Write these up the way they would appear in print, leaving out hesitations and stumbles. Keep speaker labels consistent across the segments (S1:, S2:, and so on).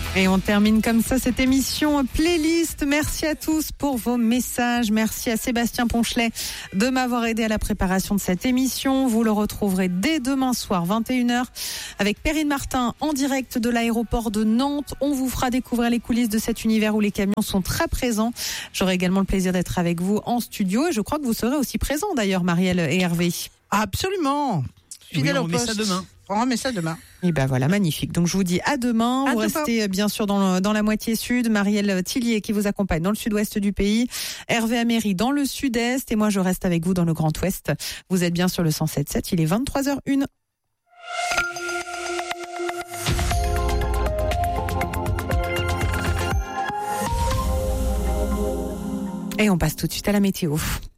S1: Et on termine comme ça cette émission playlist. Merci à tous pour vos messages. Merci à Sébastien Ponchelet de m'avoir aidé à la préparation de cette émission. Vous le retrouverez dès demain soir, 21h, avec Perrine Martin en direct de l'aéroport de Nantes. On vous fera découvrir les coulisses de cet univers où les camions sont très présents. J'aurai également le plaisir d'être avec vous en studio. Et je crois que vous serez aussi présents d'ailleurs, Marielle et Hervé.
S2: Absolument.
S3: Fidèle au poste.
S2: On remet ça demain.
S1: Et ben voilà, magnifique. Donc je vous dis à demain. Vous restez bien sûr dans la moitié sud. Marielle Tillier qui vous accompagne dans le sud-ouest du pays. Hervé Améry dans le sud-est. Et moi je reste avec vous dans le Grand Ouest. Vous êtes bien sur le 107.7. Il est 23h01. Et on passe tout de suite à la météo.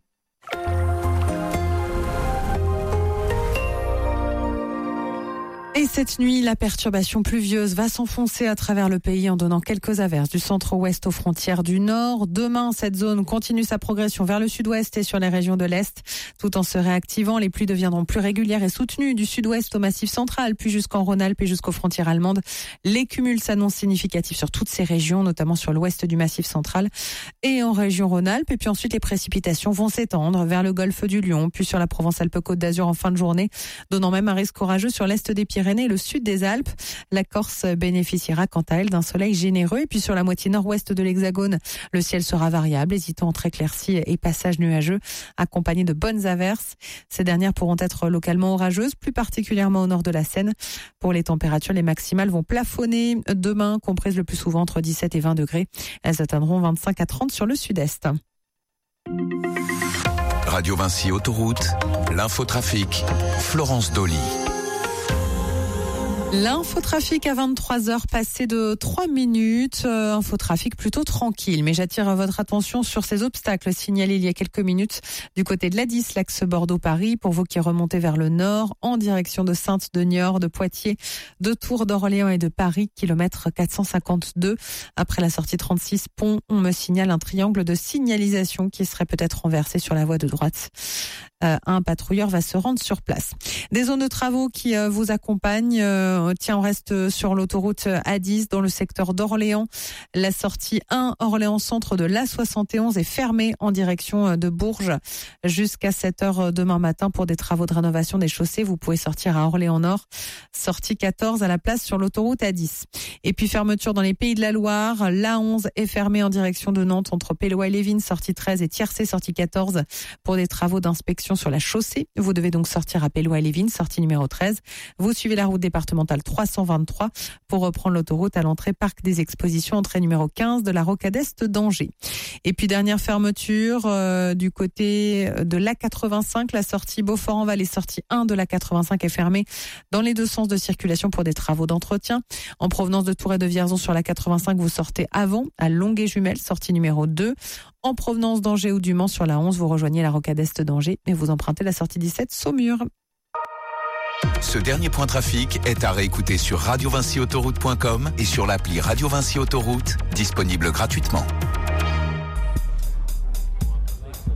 S1: Et cette nuit, la perturbation pluvieuse va s'enfoncer à travers le pays en donnant quelques averses du centre-ouest aux frontières du nord. Demain, cette zone continue sa progression vers le sud-ouest et sur les régions de l'est. Tout en se réactivant, les pluies deviendront plus régulières et soutenues du sud-ouest au massif central, puis jusqu'en Rhône-Alpes et jusqu'aux frontières allemandes. Les cumuls s'annoncent significatifs sur toutes ces régions, notamment sur l'ouest du massif central et en région Rhône-Alpes. Et puis ensuite, les précipitations vont s'étendre vers le golfe du Lion, puis sur la Provence-Alpes-Côte d'Azur en fin de journée, donnant même un risque orageux sur l'est des Pyrénées et le sud des Alpes. La Corse bénéficiera quant à elle d'un soleil généreux. Et puis sur la moitié nord-ouest de l'Hexagone, le ciel sera variable, hésitant entre éclaircies et passages nuageux, accompagnés de bonnes averses. Ces dernières pourront être localement orageuses, plus particulièrement au nord de la Seine. Pour les températures, les maximales vont plafonner demain, comprises le plus souvent entre 17 et 20 degrés. Elles atteindront 25 à 30 sur le sud-est.
S4: Radio Vinci Autoroute, l'infotrafic, Florence Dolly.
S1: L'infotrafic à 23h passé de 3 minutes, infotrafic plutôt tranquille, mais j'attire votre attention sur ces obstacles signalés il y a quelques minutes du côté de l'A10, l'axe Bordeaux-Paris, pour vous qui remontez vers le nord, en direction de Saintes, de Niort, de Poitiers, de Tours, d'Orléans et de Paris, kilomètre 452. Après la sortie 36 pont, on me signale un triangle de signalisation qui serait peut-être renversé sur la voie de droite. Un patrouilleur va se rendre sur place. Des zones de travaux qui vous accompagnent. Tiens, on reste sur l'autoroute A10 dans le secteur d'Orléans. La sortie 1 Orléans Centre de l'A71 est fermée en direction de Bourges jusqu'à 7h demain matin pour des travaux de rénovation des chaussées. Vous pouvez sortir à Orléans Nord. Sortie 14 à la place sur l'autoroute A10. Et puis fermeture dans les Pays de la Loire. L'A11 est fermée en direction de Nantes entre Pélois et Lévin, sortie 13 et Tiercé, sortie 14 pour des travaux d'inspection sur la chaussée. Vous devez donc sortir à Pélois et Lévin, sortie numéro 13. Vous suivez la route départementale 323 pour reprendre l'autoroute à l'entrée Parc des Expositions, entrée numéro 15 de la Rocade Est d'Angers. Et puis dernière fermeture du côté de l'A85, la sortie Beaufort-en-Vallée, sortie 1 de l'A85 est fermée dans les deux sens de circulation pour des travaux d'entretien. En provenance de Tours et de Vierzon sur l'A85, vous sortez avant à Longuet-Jumelles, sortie numéro 2. En provenance d'Angers ou du Mans sur la 11, vous rejoignez la Rocade Est d'Angers et vous empruntez la sortie 17 Saumur.
S4: Ce dernier point trafic est à réécouter sur radiovinciautoroute.com et sur l'appli Radio Vinci Autoroute, disponible gratuitement.